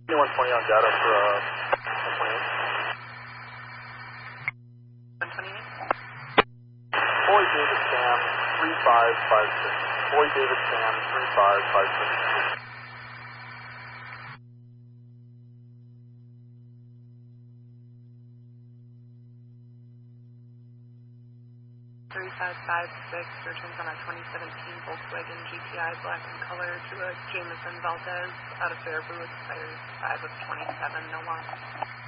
120 on data for 128. 128? Boy David Sam 3556. Boy David Sam 3556. 3556 returns on a 2017 Volkswagen GTI black in color to a Jameson Valdez out of Faribault, expires 5 of 27, no loss.